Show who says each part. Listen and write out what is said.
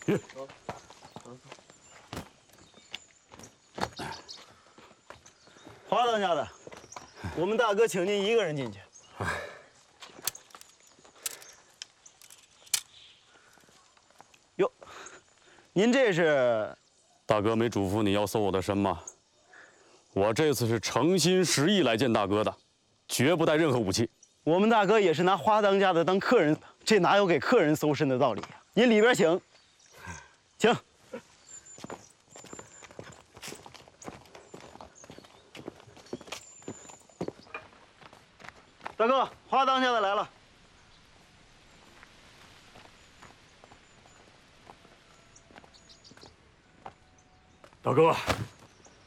Speaker 1: 花当家的，我们大哥请您一个人进去。哟，您这是？
Speaker 2: 大哥没嘱咐你要搜我的身吗？我这次是诚心实意来见大哥的，绝不带任何武器。
Speaker 1: 我们大哥也是拿花当家的当客人，这哪有给客人搜身的道理呀？您里边请，请。大哥，花当家的来了。
Speaker 2: 大哥，